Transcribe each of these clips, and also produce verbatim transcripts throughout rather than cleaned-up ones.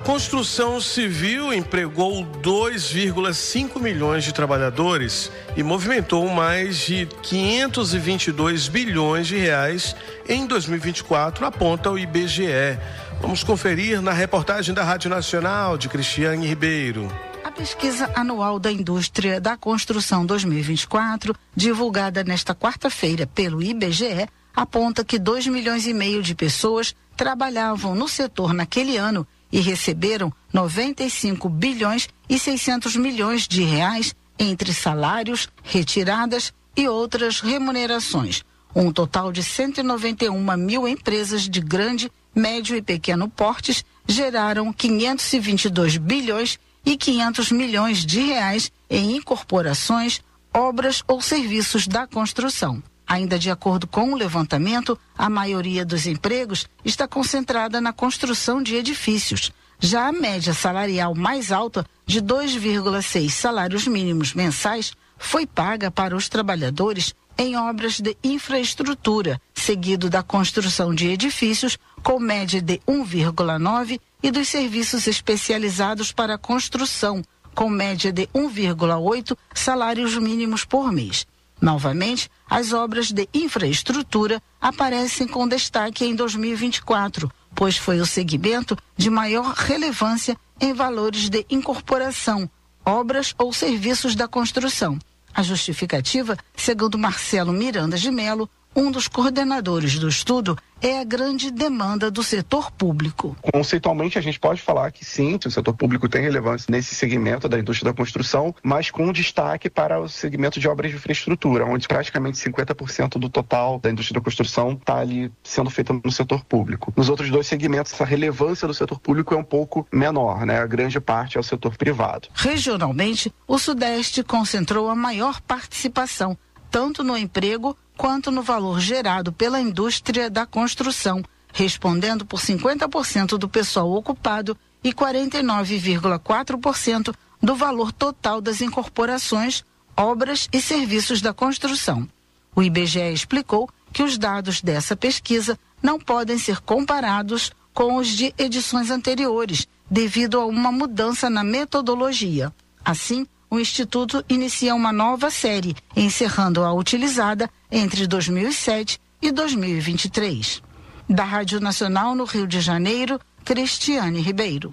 construção civil empregou dois vírgula cinco milhões de trabalhadores e movimentou mais de quinhentos e vinte e dois bilhões de reais em dois mil e vinte e quatro, aponta o I B G E. Vamos conferir na reportagem da Rádio Nacional de Cristiane Ribeiro. A pesquisa anual da indústria da construção dois mil e vinte e quatro, divulgada nesta quarta-feira pelo I B G E, aponta que dois milhões e meio de pessoas trabalhavam no setor naquele ano e receberam noventa e cinco bilhões e seiscentos milhões de reais entre salários, retiradas e outras remunerações. Um total de cento e noventa e uma mil empresas de grande, médio e pequeno portes geraram quinhentos e vinte e dois bilhões e quinhentos milhões de reais em incorporações, obras ou serviços da construção. Ainda de acordo com o levantamento, a maioria dos empregos está concentrada na construção de edifícios. Já a média salarial mais alta, de dois vírgula seis salários mínimos mensais, foi paga para os trabalhadores em obras de infraestrutura, seguido da construção de edifícios, com média de um vírgula nove, e dos serviços especializados para a construção, com média de um vírgula oito salários mínimos por mês. Novamente, as obras de infraestrutura aparecem com destaque em dois mil e vinte e quatro, pois foi o segmento de maior relevância em valores de incorporação, obras ou serviços da construção. A justificativa, segundo Marcelo Miranda de Melo, um dos coordenadores do estudo, é a grande demanda do setor público. Conceitualmente, a gente pode falar que sim, o setor público tem relevância nesse segmento da indústria da construção, mas com destaque para o segmento de obras de infraestrutura, onde praticamente cinquenta por cento do total da indústria da construção está ali sendo feita no setor público. Nos outros dois segmentos, essa relevância do setor público é um pouco menor, né? A grande parte é o setor privado. Regionalmente, o Sudeste concentrou a maior participação, tanto no emprego quanto no valor gerado pela indústria da construção, respondendo por cinquenta por cento do pessoal ocupado e quarenta e nove vírgula quatro por cento do valor total das incorporações, obras e serviços da construção. O I B G E explicou que os dados dessa pesquisa não podem ser comparados com os de edições anteriores, devido a uma mudança na metodologia. Assim, o Instituto inicia uma nova série, encerrando a utilizada entre dois mil e sete e dois mil e vinte e três. Da Rádio Nacional no Rio de Janeiro, Cristiane Ribeiro.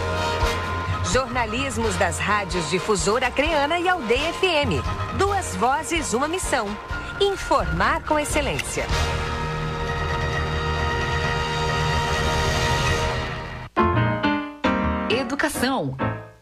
Jornalismos das rádios Difusora Acreana e Aldeia F M. Duas vozes, uma missão. Informar com excelência. Educação.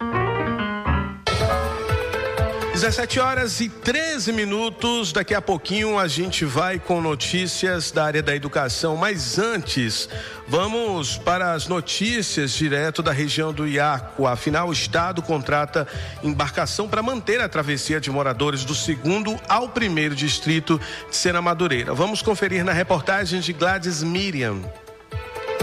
dezessete horas e treze minutos, daqui a pouquinho a gente vai com notícias da área da educação, mas antes vamos para as notícias direto da região do Iaco. Afinal, o Estado contrata embarcação para manter a travessia de moradores do segundo ao primeiro distrito de Sena Madureira. Vamos conferir na reportagem de Gladys Miriam.